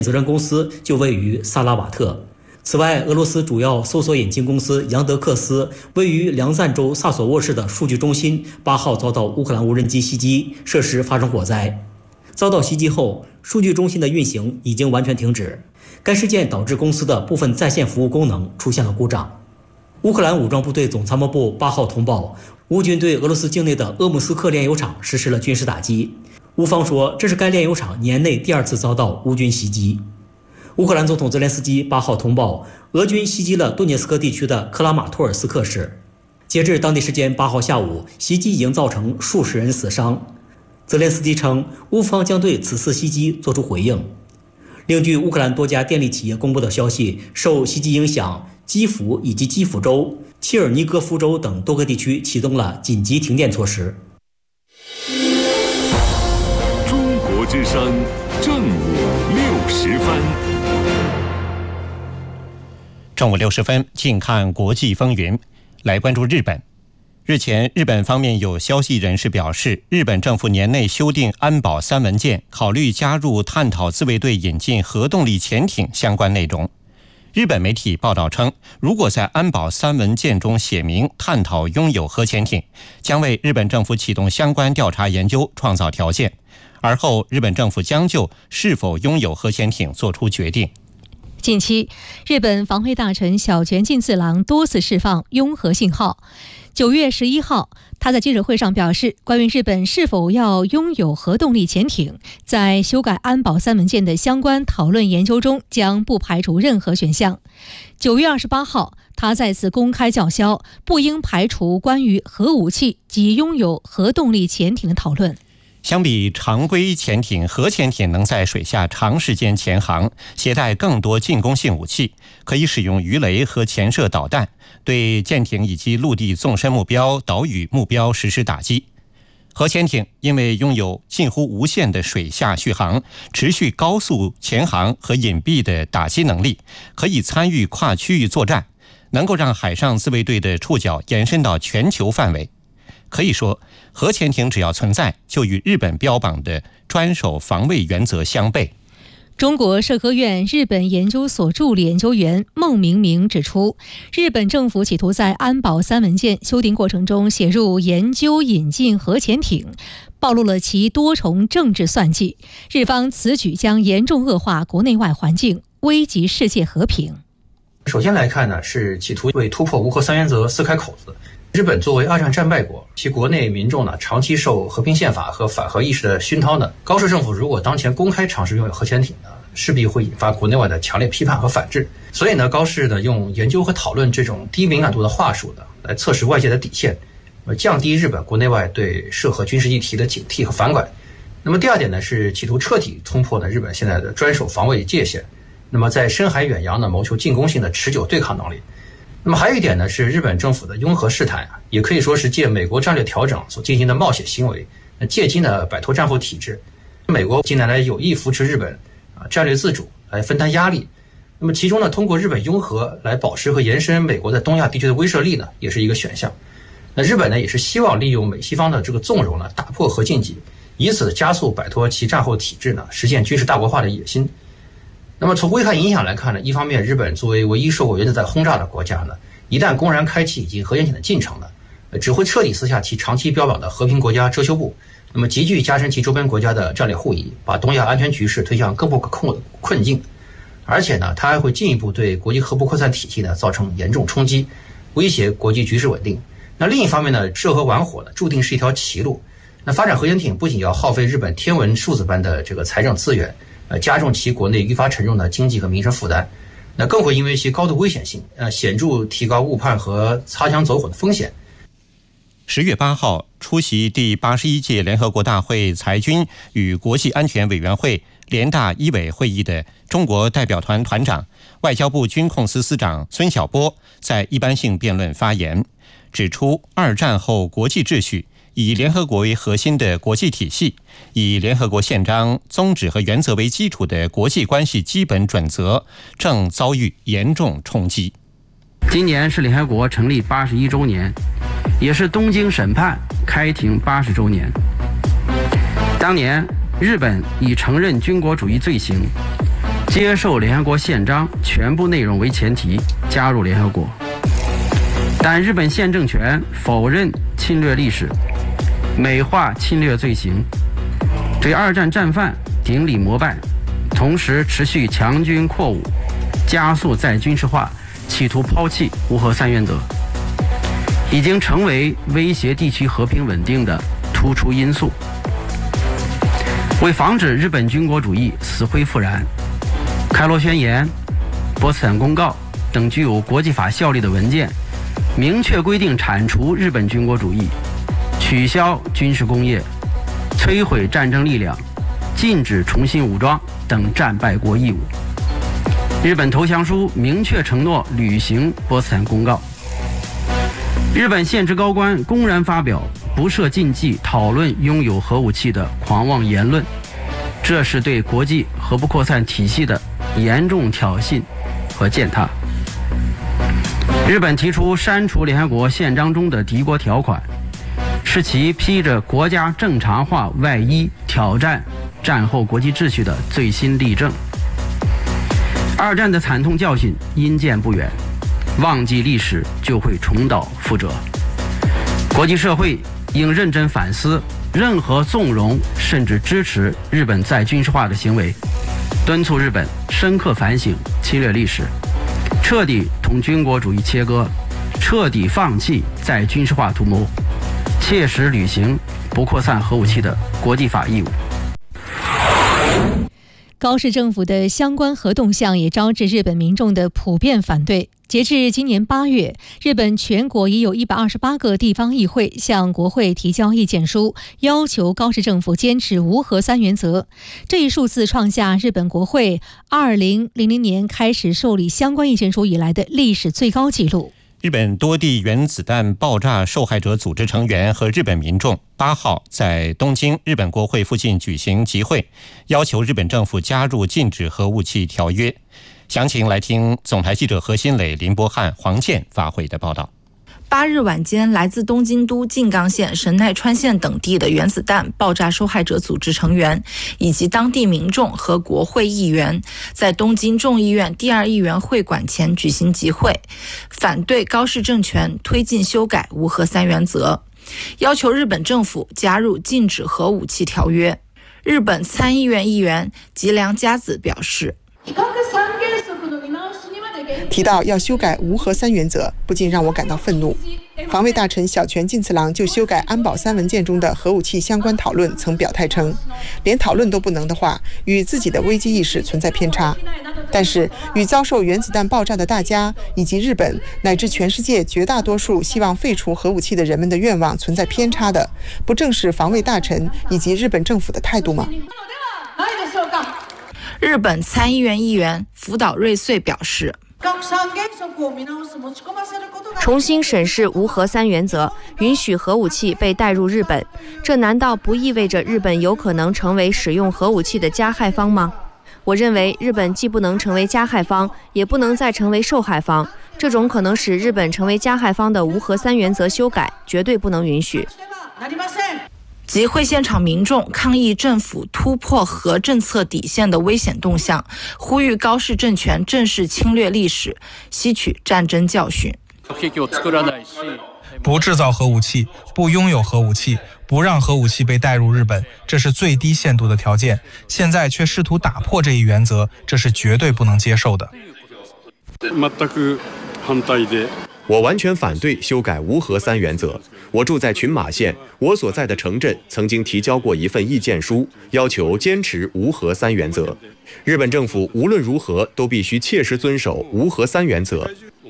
责任公司就位于萨拉瓦特。此外，俄罗斯主要搜索引擎公司杨德克斯位于梁赞州萨索沃市的数据中心8号遭到乌克兰无人机袭击，设施发生火灾。遭到袭击后，数据中心的运行已经完全停止。该事件导致公司的部分在线服务功能出现了故障。乌克兰武装部队总参谋部8号通报，乌军对俄罗斯境内的鄂木斯克炼油厂实施了军事打击。乌方说，这是该炼油厂年内第2次遭到乌军袭击。乌克兰总统泽连斯基8号通报，俄军袭击了顿涅斯克地区的克拉马托尔斯克市。截至当地时间8号下午，袭击已经造成数十人死伤。泽连斯基称，乌方将对此次袭击作出回应。另据乌克兰多家电力企业公布的消息，受袭击影响，基辅以及基辅州、切尔尼戈夫州等多个地区启动了紧急停电措施。 中国之声正午60分。 正午60分，近看国际风云，来关注日本。日前，日本方面有消息人士表示，日本政府年内修订安保3文件，考虑加入探讨自卫队引进核动力潜艇相关内容。日本媒体报道称，如果在安保3文件中写明探讨拥有核潜艇，将为日本政府启动相关调查研究创造条件，而后日本政府将就是否拥有核潜艇作出决定。 近期，日本防卫大臣小泉进次郎多次释放拥核信号。9月11号，他在记者会上表示，关于日本是否要拥有核动力潜艇，在修改安保3文件的相关讨论研究中，将不排除任何选项。9月28号，他再次公开叫嚣，不应排除关于核武器及拥有核动力潜艇的讨论。 相比常规潜艇，核潜艇能在水下长时间潜航，携带更多进攻性武器，可以使用鱼雷和潜射导弹，对舰艇以及陆地纵深目标、岛屿目标实施打击。核潜艇因为拥有近乎无限的水下续航、持续高速潜航和隐蔽的打击能力，可以参与跨区域作战，能够让海上自卫队的触角延伸到全球范围。可以说，核潜艇只要存在，就与日本标榜的专守防卫原则相悖。 中国社科院日本研究所助理研究员孟明明指出，日本政府企图在安保3文件修订过程中写入研究引进核潜艇，暴露了其多重政治算计。日方此举将严重恶化国内外环境，危及世界和平。 首先来看呢，是企图为突破无核3原则撕开口子。日本作为2战战败国，其国内民众呢长期受和平宪法和反核意识的熏陶呢，高市政府如果当前公开尝试拥有核潜艇呢，势必会引发国内外的强烈批判和反制。所以呢，高市呢用研究和讨论这种低敏感度的话术呢，来测试外界的底线，降低日本国内外对涉核军事议题的警惕和反感。那么第二点呢，是企图彻底冲破呢日本现在的专守防卫界限，那么在深海远洋呢谋求进攻性的持久对抗能力。那么还有一点呢，是日本政府的拥核试探也可以说是借美国战略调整所进行的冒险行为，借机呢摆脱战后体制。美国近年来有意扶持日本战略自主来分担压力，那么其中呢，通过日本拥核来保持和延伸美国在东亚地区的威慑力呢，也是一个选项。那日本呢，也是希望利用美西方的这个纵容呢，打破核禁忌，以此加速摆脱其战后体制呢，实现军事大国化的野心。那么从危害影响来看呢，一方面日本作为唯一受过原子弹轰炸的国家呢，一旦公然开启引进核潜艇的进程呢，只会彻底撕下其长期标榜的和平国家遮羞布，那么急剧加深其周边国家的战略互疑，把东亚安全局势推向更不可控的困境。而且呢，它还会进一步对国际核不扩散体系呢造成严重冲击，威胁国际局势稳定。那另一方面呢，涉核玩火呢，注定是一条歧路。那发展核潜艇不仅要耗费日本天文数字般的这个财政资源，加重其国内愈发沉重的经济和民生负担，那更会因为其高度危险性，显著提高误判和擦枪走火的风险。 10月8号，出席第81届联合国大会裁军与国际安全委员会联大一委会议的中国代表团团长、外交部军控司司长孙晓波在一般性辩论发言，指出2战后国际秩序，以联合国为核心的国际体系，以联合国宪章宗旨和原则为基础的国际关系基本准则正遭遇严重冲击。 今年是联合国成立81周年，也是东京审判开庭80周年。当年日本以承认军国主义罪行， 接受联合国宪章全部内容为前提加入联合国。但日本现政权否认侵略历史，美化侵略罪行，对二战战犯顶礼膜拜，同时持续强军扩武，加速再军事化，企图抛弃无核三原则，已经成为威胁地区和平稳定的突出因素。为防止日本军国主义死灰复燃，开罗宣言、波茨坦公告等具有国际法效力的文件明确规定铲除日本军国主义，取消军事工业，摧毁战争力量，禁止重新武装等战败国义务。日本投降书明确承诺履行波茨坦公告。日本现职高官公然发表不设禁忌讨论拥有核武器的狂妄言论，这是对国际核不扩散体系的严重挑衅和践踏。日本提出删除联合国宪章中的敌国条款，是其披着国家正常化外衣挑战战后国际秩序的最新例证。二战的惨痛教训因见不远，忘记历史就会重蹈覆辙。国际社会应认真反思任何纵容甚至支持日本再军事化的行为，敦促日本深刻反省侵略历史，彻底同军国主义切割，彻底放弃再军事化图谋，切实履行不扩散核武器的国际法义务。 高市政府的相关核动向也招致日本民众的普遍反对。截至今年8月，日本全国已有128个地方议会向国会提交意见书，要求高市政府坚持无核三原则。这一数字创下日本国会2000年开始受理相关意见书以来的历史最高纪录。 日本多地原子弹爆炸受害者组织成员和日本民众8号在东京日本国会附近举行集会，要求日本政府加入禁止核武器条约。详情来听总台记者何新磊、林伯汉、黄健发回的报道。 8日晚间，来自东京都静冈县、神奈川县等地的原子弹爆炸受害者组织成员以及当地民众和国会议员在东京众议院第2议员会馆前举行集会，反对高市政权推进修改无核三原则，要求日本政府加入禁止核武器条约。日本参议院议员吉良佳子表示， 提到要修改无核三原则，不禁让我感到愤怒。防卫大臣小泉进次郎就修改安保3文件中的核武器相关讨论曾表态称，连讨论都不能的话，与自己的危机意识存在偏差。但是与遭受原子弹爆炸的大家以及日本乃至全世界绝大多数希望废除核武器的人们的愿望存在偏差的，不正是防卫大臣以及日本政府的态度吗？ 日本参议院议员福岛瑞穗表示， 重新审视无核三原则，允许核武器被带入日本，这难道不意味着日本有可能成为使用核武器的加害方吗？我认为日本既不能成为加害方，也不能再成为受害方，这种可能使日本成为加害方的无核三原则修改绝对不能允许。 集会现场民众抗议政府突破核政策底线的危险动向，呼吁高市政权正视侵略历史，吸取战争教训。 不制造核武器，不拥有核武器，不让核武器被带入日本，这是最低限度的条件。现在却试图打破这一原则，这是绝对不能接受的。 我完全反对修改无核三原则。我住在群马县，我所在的城镇曾经提交过一份意见书，要求坚持无核三原则。日本政府无论如何都必须切实遵守无核三原则。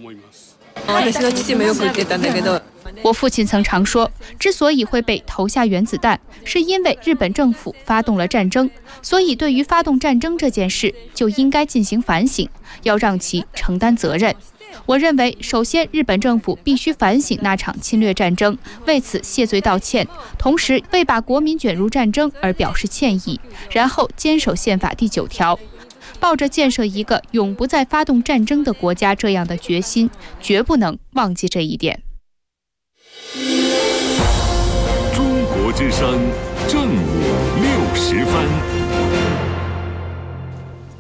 我父亲曾常说，之所以会被投下原子弹，是因为日本政府发动了战争，所以对于发动战争这件事就应该进行反省，要让其承担责任。我认为，首先日本政府必须反省那场侵略战争，为此谢罪道歉，同时为把国民卷入战争而表示歉意，然后坚守宪法第9条，抱着建设一个永不再发动战争的国家这样的决心，绝不能忘记这一点。 中国之声正午60分。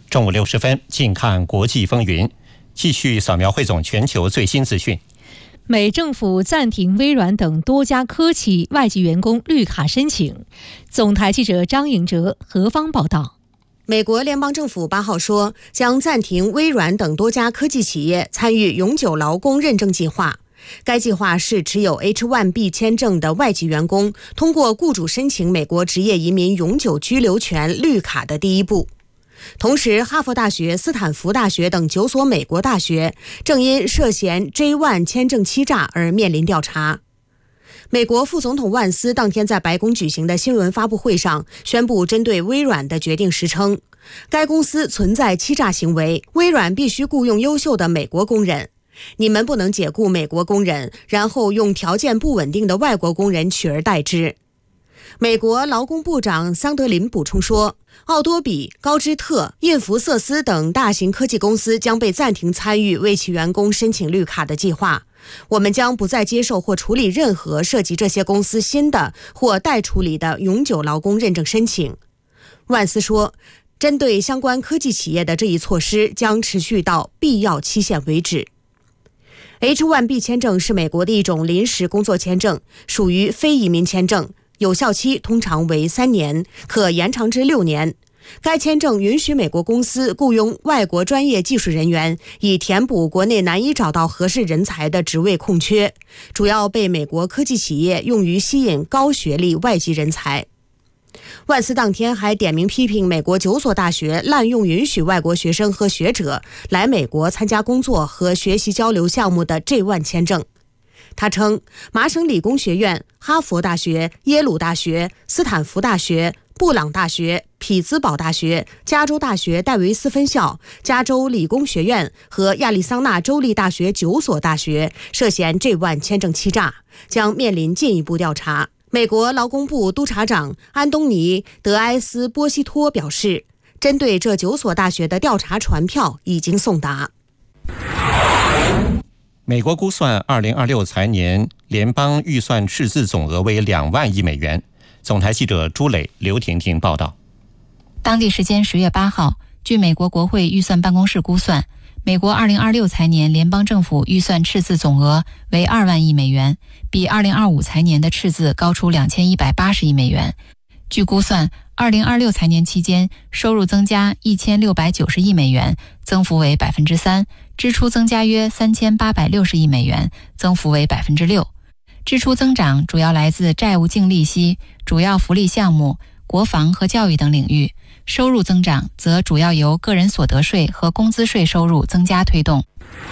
中午6时分，近看国际风云，继续扫描汇总全球最新资讯。 美政府暂停微软等多家科企外籍员工绿卡申请。总台记者张颖哲、何方报道。 美国联邦政府8号说，将暂停微软等多家科技企业参与永久劳工认证计划。该计划是持有 H-1B 签证的外籍员工通过雇主申请美国职业移民永久居留权绿卡的第一步。同时，哈佛大学、斯坦福大学等9所美国大学正因涉嫌 J-1 签证欺诈而面临调查。美国副总统万斯当天在白宫举行的新闻发布会上宣布，针对微软的决定时称，该公司存在欺诈行为，微软必须雇佣优秀的美国工人。你们不能解雇美国工人，然后用条件不稳定的外国工人取而代之。美国劳工部长桑德林补充说，奥多比、高知特、印福瑟斯等大型科技公司将被暂停参与为其员工申请绿卡的计划。我们将不再接受或处理任何涉及这些公司新的或待处理的永久劳工认证申请。万斯说，针对相关科技企业的这一措施将持续到必要期限为止。H-1B 签证是美国的一种临时工作签证，属于非移民签证，有效期通常为3年，可延长至6年。该签证允许美国公司雇佣外国专业技术人员，以填补国内难以找到合适人才的职位空缺，主要被美国科技企业用于吸引高学历外籍人才。万斯当天还点名批评美国9所大学滥用允许外国学生和学者来美国参加工作和学习交流项目的 J-1 签证。他称，麻省理工学院、哈佛大学、耶鲁大学、斯坦福大学、布朗大学、匹兹堡大学、加州大学戴维斯分校、加州理工学院和亚利桑那州立大学9所大学涉嫌 J-1 签证欺诈，将面临进一步调查。美国劳工部督察长安东尼·德埃斯波西托表示，针对这9所大学的调查传票已经送达。 美国估算2026财年联邦预算赤字总额为2万亿美元。总台记者朱磊、刘婷婷报道。 当地时间10月8号，据美国国会预算办公室估算，美国2026财年联邦政府预算赤字总额为2万亿美元，比2025财年的赤字高出2180亿美元。据估算，2026财年期间收入增加1690亿美元，增幅为 3%， 支出增加约3860亿美元，增幅为 6%。支出增长主要来自债务净利息、主要福利项目、国防和教育等领域，收入增长则主要由个人所得税和工资税收入增加推动。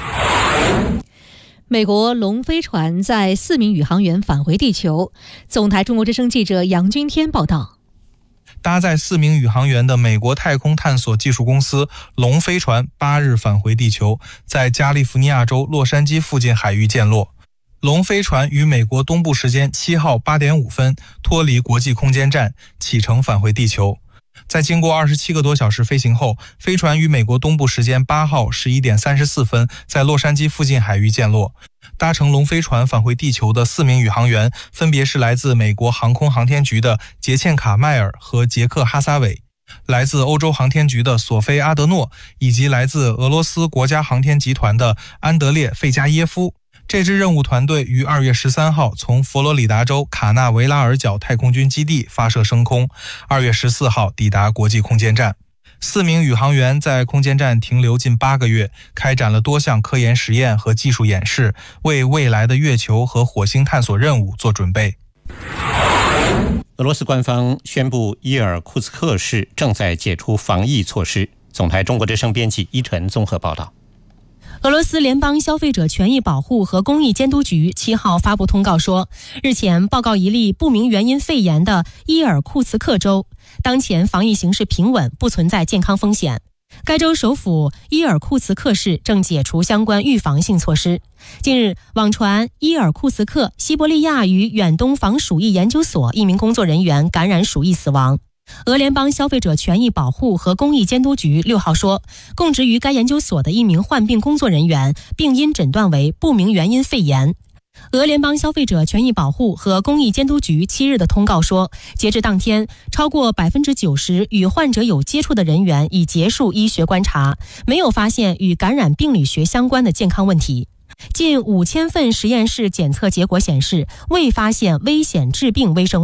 美国龙飞船载4名宇航员返回地球。总台中国之声记者杨军天报道。 搭载4名宇航员的美国太空探索技术公司龙飞船8日返回地球，在加利福尼亚州洛杉矶附近海域降落。龙飞船于美国东部时间7号8点5分脱离国际空间站，启程返回地球。在经过27个多小时飞行后，飞船于美国东部时间8号11点34分在洛杉矶附近海域降落。搭乘龙飞船返回地球的4名宇航员分别是来自美国航空航天局的杰茜卡迈尔和杰克哈萨韦，来自欧洲航天局的索菲阿德诺，以及来自俄罗斯国家航天集团的安德烈费加耶夫。这支任务团队于2月13号从佛罗里达州卡纳维拉尔角太空军基地发射升空，2月14号抵达国际空间站。4名宇航员在空间站停留近8个月，开展了多项科研实验和技术演示，为未来的月球和火星探索任务做准备。 俄罗斯官方宣布，伊尔库茨克市正在解除防疫措施。总台中国之声编辑依晨综合报道。 俄罗斯联邦消费者权益保护和公益监督局7号发布通告说，日前报告一例不明原因肺炎的伊尔库茨克州，当前防疫形势平稳，不存在健康风险。该州首府伊尔库茨克市正解除相关预防性措施。近日，网传伊尔库茨克西伯利亚与远东防鼠疫研究所一名工作人员感染鼠疫死亡。俄联邦消费者权益保护和公益监督局6号说，供职于该研究所的一名患病工作人员病因诊断为不明原因肺炎。 俄联邦消费者权益保护和公益监督局7日的通告说，截至当天，超过90%与患者有接触的人员已结束医学观察，没有发现与感染病理学相关的健康问题。近5000份实验室检测结果显示，未发现危险致病微生物。